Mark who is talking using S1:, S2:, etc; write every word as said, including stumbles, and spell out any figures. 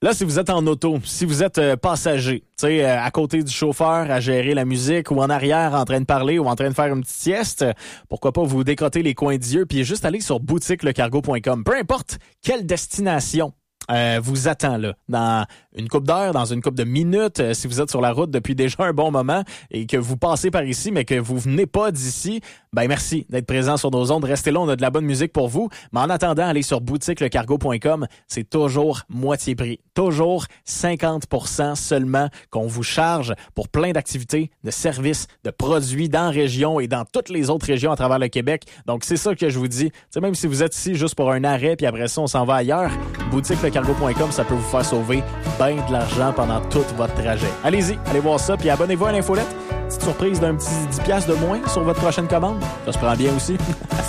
S1: Là, si vous êtes en auto, si vous êtes euh, passager, tu sais, euh, à côté du chauffeur, à gérer la musique ou en arrière en train de parler ou en train de faire une petite sieste, euh, pourquoi pas vous décoter les coins d'yeux puis juste aller sur boutique le cargo point com. Peu importe quelle destination euh, vous attend là, dans une couple d'heures, dans une couple de minutes, euh, si vous êtes sur la route depuis déjà un bon moment et que vous passez par ici, mais que vous venez pas d'ici, ben merci d'être présent sur nos ondes. Restez là, on a de la bonne musique pour vous. Mais en attendant, allez sur boutique le cargo point com. C'est toujours moitié prix. Toujours cinquante pour cent seulement qu'on vous charge pour plein d'activités, de services, de produits dans la région et dans toutes les autres régions à travers le Québec. Donc, c'est ça que je vous dis. T'sais, même si vous êtes ici juste pour un arrêt puis après ça, on s'en va ailleurs, boutique le cargo point com, ça peut vous faire sauver bien de l'argent pendant tout votre trajet. Allez-y, allez voir ça puis abonnez-vous à l'infolette. Petite surprise d'un petit dix dollars de moins sur votre prochaine commande. Ça se prend bien aussi.